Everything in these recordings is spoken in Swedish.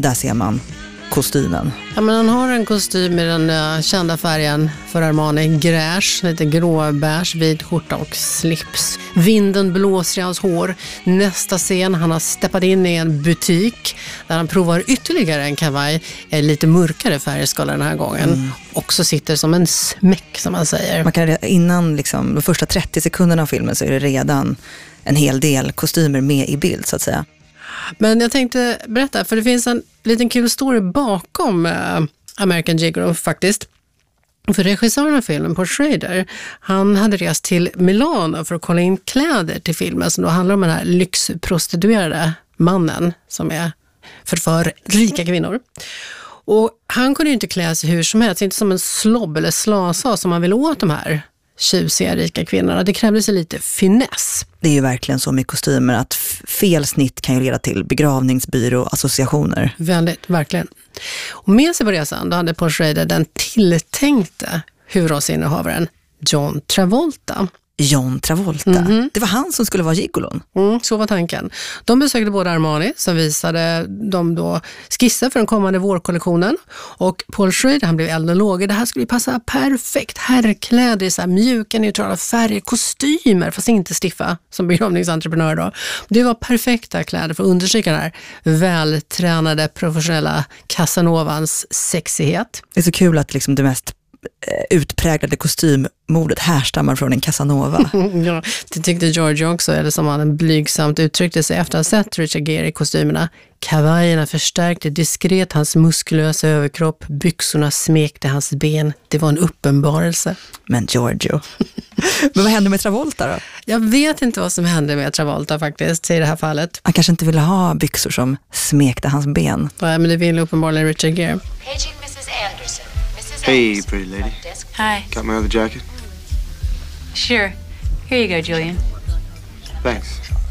där ser man kostymen. Ja, men han har en kostym i den kända färgen för Armani, gräs, lite gråbärs, vit skjorta och slips. Vinden blåser i hans hår. Nästa scen, han har steppat in i en butik där han provar ytterligare en kavaj, lite mörkare färgskala den här gången. Också sitter som en smäck, som man säger. Man kan, innan liksom, de första 30 sekunderna av filmen så är det redan en hel del kostymer med i bild, så att säga. Men jag tänkte berätta, för det finns en liten kul story bakom American Gigolo faktiskt. För regissören av filmen, Paul Schrader, han hade rest till Milano för att kolla in kläder till filmen som då handlar om den här lyxprostituerade mannen som är för rika kvinnor. Och han kunde ju inte klä sig hur som helst, inte som en slobb eller slasa som man vill åt de här tjusiga rika kvinnorna. Det krävdes lite finess. Det är ju verkligen så med kostymer att fel snitt kan ju leda till begravningsbyrå-associationer. Väldigt, verkligen. Och med sig på resan då hade Paul Schrader den tilltänkte huvudrollsinnehavaren John Travolta. John Travolta. Det var han som skulle vara gigolon. Så var tanken. De besökte både Armani som visade de då skisser för den kommande vårkollektionen. Och Paul Schrader, han blev eld och lågor. Det här skulle passa perfekt. Herrkläder i så här mjuka, neutrala färger, kostymer, fast inte stiffa som begravningsentreprenör då. Det var perfekta kläder för att understryka den här vältränade professionella Casanovans sexighet. Det är så kul att liksom det mest utpräglade kostymmodet härstammar från en Casanova. Ja, det tyckte George också, eller som han blygsamt uttryckte sig efter att ha sett Richard Gere i kostymerna. Kavajerna förstärkte diskret hans muskulösa överkropp, byxorna smekte hans ben. Det var en uppenbarelse. Men Giorgio. Men vad hände med Travolta då? Jag vet inte vad som hände med Travolta faktiskt i det här fallet. Han kanske inte ville ha byxor som smekte hans ben. Ja, men det ville uppenbarligen Richard Gere. Paging Mrs. Anderson. Hey, pretty lady. Hi. Got my other jacket? Sure. Here you go, Julian. Thanks.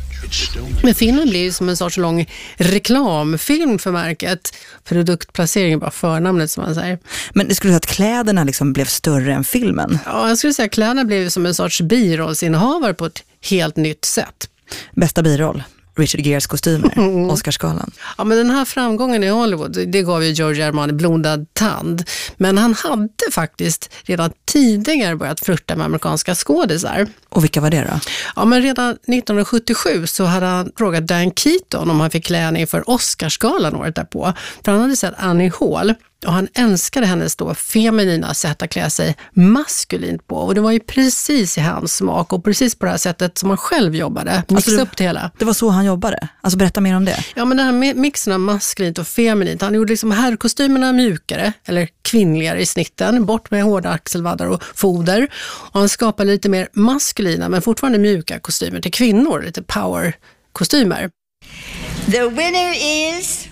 Men filmen blir ju som en sorts lång reklamfilm för märket. Produktplacering är bara förnamnet, som man säger. Men det skulle säga att kläderna liksom blev större än filmen? Ja, jag skulle säga att kläderna blev som en sorts birollsinnehavare på ett helt nytt sätt. Bästa biroll? Richard Geres kostymer, Oscarsgalan. Ja, men den här framgången i Hollywood, det gav ju Giorgio Armani blodad tand. Men han hade faktiskt redan tidigare börjat flirta med amerikanska skådisar. Och vilka var det då? Ja, men redan 1977 så hade han frågat Diane Keaton om han fick klä inför Oscarsgalan året därpå. För han hade sett Annie Hall. Och han älskade hennes då feminina sätt att klä sig maskulint på. Och det var ju precis i hans smak och precis på det här sättet som han själv jobbade. Mixa upp det hela. Det var så han jobbade? Alltså berätta mer om det. Ja, men den här mixen av maskulint och feminint. Han gjorde liksom herrkostymerna mjukare eller kvinnligare i snitten. Bort med hårda axelvaddar och foder. Och han skapade lite mer maskulina men fortfarande mjuka kostymer till kvinnor. Lite power-kostymer. The winner is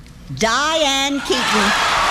Diane Keaton.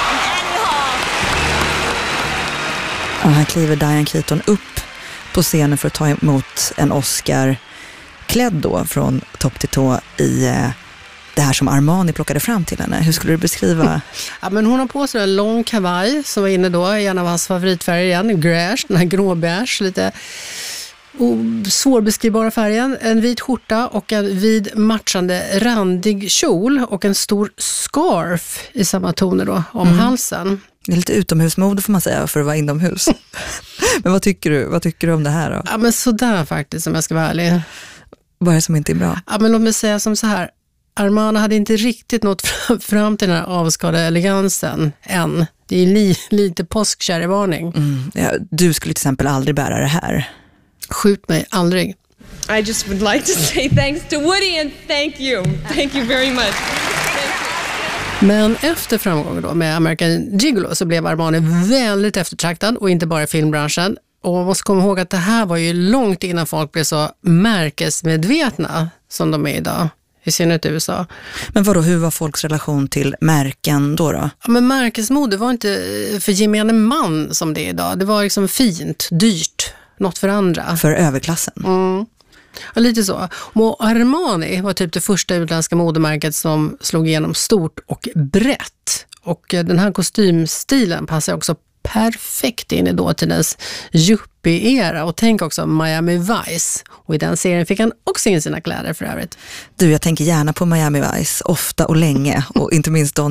Och här kliver Diane Keaton upp på scenen för att ta emot en Oscar, klädd då från topp till tå i det här som Armani plockade fram till henne. Hur skulle du beskriva? Ja, men hon har på sig en lång kavaj som var inne då i en av hans favoritfärger igen, gräs, den här gråbärs, lite svårbeskrivbara färgen, en vit skjorta och en vid matchande randig kjol och en stor scarf i samma toner då om halsen. Det är lite utomhusmode får man säga för att vara inomhus. Men vad tycker du om det här då? Ja, men sådär faktiskt, om jag ska vara ärlig. Vad är det som inte är bra? Ja, men låt mig säga som så här. Armani hade inte riktigt nått fram till den här avskadade elegansen än. Det är lite påskkärrevarning. Ja, du skulle till exempel aldrig bära det här. Skjut mig aldrig. I just would like to say thanks to Woody and thank you. Thank you very much. Men efter framgången då med American Gigolo så blev Armani väldigt eftertraktad och inte bara i filmbranschen. Och man måste komma ihåg att det här var ju långt innan folk blev så märkesmedvetna som de är idag. I synnerhet i USA. Men vadå, hur var folks relation till märken då? Ja, men märkesmode var inte för gemene man som det är idag. Det var liksom fint, dyrt, något för andra. För överklassen. Ja, lite så. Och Armani var typ det första utländska modemärket som slog igenom stort och brett. Och den här kostymstilen passar också perfekt in i dåtidens yuppie-era. Och tänk också Miami Vice. Och i den serien fick han också in sina kläder för övrigt. Du, jag tänker gärna på Miami Vice, ofta och länge. Och inte minst Don